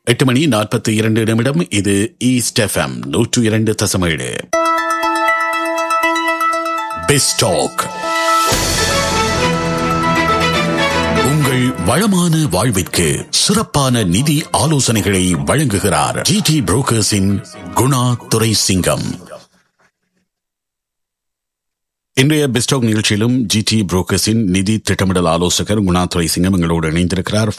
8:42 இது east FM 102.7. பெஸ்டாக் உங்கள் வளமான வாழ்விற்கு சிறப்பான நிதி ஆலோசனைகளை வழங்குகிறார் ஜிடி புரோக்கர்ஸின் குணா துரைசிங்கம். இன்றைய பெஸ்டாக் நிகழ்ச்சியிலும் ஜிடி புரோக்கர்ஸின் நிதி திட்டமிடல் ஆலோசகர் குணா துரைசிங்கம் எங்களோடு இணைந்திருக்கிறார்.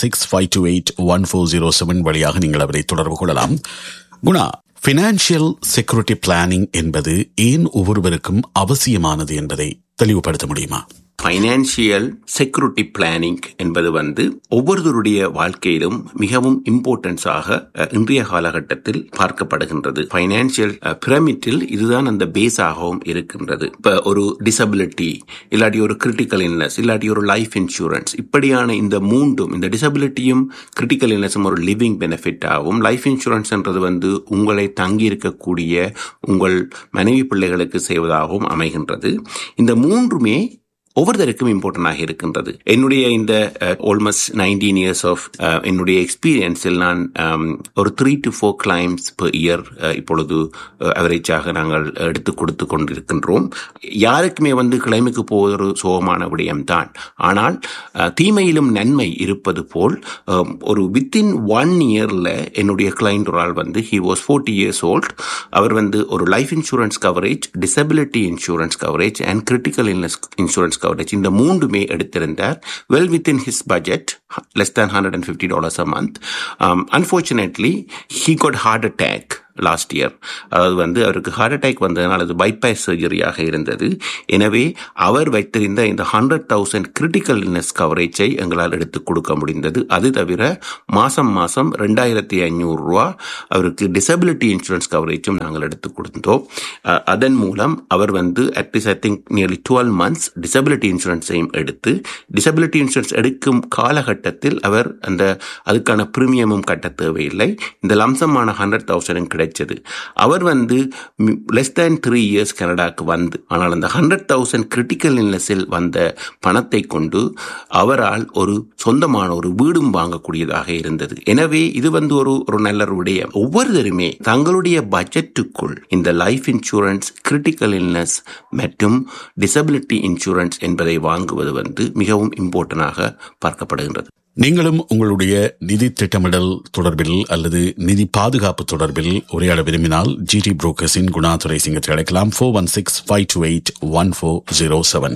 4165281407 வழியாக நீங்கள் அவரை தொடர்பு கொள்ளலாம். குணா, பினான்சியல் செக்யூரிட்டி பிளானிங் என்பது ஏன் ஒவ்வொருவருக்கும் அவசியமானது என்பதை தெளிவுபடுத்த முடியுமா? ஃபைனான்சியல் செக்யூரிட்டி பிளானிங் என்பது ஒவ்வொருவருடைய வாழ்க்கையிலும் மிகவும் இம்பார்ட்டன்ஸாக இன்றைய காலகட்டத்தில் பார்க்கப்படுகின்றது. ஃபைனான்சியல் பிரமிட்டில் இதுதான் அந்த பேஸாகவும் இருக்கின்றது. இப்ப ஒரு டிசபிலிட்டி இல்லாட்டி ஒரு கிரிட்டிக்கல் இல்னஸ் இல்லாட்டி ஒரு லைஃப் இன்சூரன்ஸ், இப்படியான இந்த மூன்றும், இந்த டிசபிலிட்டியும் கிரிட்டிக்கல் இல்னஸும் ஒரு லிவிங் பெனிஃபிட்டாகவும், லைஃப் இன்சூரன்ஸ் என்றது உங்களை தங்கி இருக்கக்கூடிய உங்கள் மனைவி பிள்ளைகளுக்கு செய்வதாகவும் அமைகின்றது. இந்த மூன்றுமே ஒவ்வொருத்தருக்கும் இம்பார்ட்டன்டாக இருக்கின்றது. என்னுடைய இந்த ஆல்மோஸ்ட் 19 years ஆஃப் என்னுடைய எக்ஸ்பீரியன்ஸில் நான் ஒரு 3 to 4 கிளைம்ஸ் பெர் இயர் இப்பொழுது அவரேஜாக நாங்கள் எடுத்து கொடுத்து கொண்டிருக்கின்றோம். யாருக்குமே கிளைமுக்கு போவது ஒரு சோகமான விடயம்தான். ஆனால் தீமையிலும் நன்மை இருப்பது போல் ஒரு வித்தின் 1 yearல என்னுடைய கிளைண்ட் ஒரு ஆள் he was 40 years old. அவர் ஒரு life insurance coverage, disability insurance coverage and critical illness insurance coverage இந்த மூன்றுமே எடுத்திருந்தார். well within his budget, less than $150 a month. Unfortunately he got heart attack last year. அதாவது அவருக்கு heart attack வந்ததுனால அது bypass சர்ஜரியாக இருந்தது. எனவே அவர் வைத்திருந்த இந்த 100,000 கிரிட்டிக்கல் இல்னஸ் கவரேஜை எங்களால் எடுத்து கொடுக்க முடிந்தது. அது தவிர மாசம் 2,500 அவருக்கு டிசபிலிட்டி இன்சூரன்ஸ் கவரேஜும் நாங்கள் எடுத்து கொடுத்தோம். அதன் மூலம் அவர் at least I think nearly 12 months disability இன்சூரன்ஸையும் எடுத்து, டிசபிலிட்டி இன்சூரன்ஸ் எடுக்கும் காலகட்டத்தில் அவர் அதுக்கான பிரீமியமும் கட்ட தேவையில்லை. இந்த லம்சமான 100,000 கிடைச்சது. அவர் லெஸ் தேன் 3 years கனடாக்கு ஆனால் அந்த 100,000 கிரிட்டிக்கல் இல்னஸில் வந்த பணத்தை கொண்டு அவரால் ஒரு சொந்தமான ஒரு வீடும் வாங்கக்கூடியதாக இருந்தது. எனவே இது ஒரு நல்ல விடயம். ஒவ்வொருவருமே தங்களுடைய பட்ஜெட்டுக்குள் இந்த லைஃப் இன்சூரன்ஸ், கிரிட்டிக்கல் இல்னஸ் மற்றும் டிசபிலிட்டி இன்சூரன்ஸ் என்பதை வாங்குவது மிகவும் இம்பார்ட்டன்டாக பார்க்கப்படுகின்றது. நீங்களும் உங்களுடைய நிதி திட்டமிடல் தொடர்பில் அல்லது நிதி பாதுகாப்பு தொடர்பில் உரையாட விரும்பினால் ஜிடி புரோக்கர்ஸின் குணா துரைசிங்கத்தை அழைக்கலாம். 4165281407.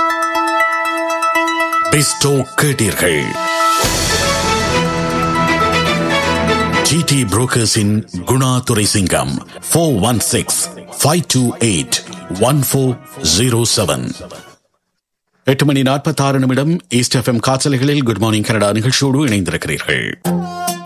பெஸ்டாக் கேட்டீர்கள். GT புரோக்கர்ஸின் Guna Thuraisingam 4165281407. 8:46 east FM காற்றலைகளில் குட் மார்னிங் கனடா நிகழ்ச்சியோடு இணைந்திருக்கிறீர்கள்.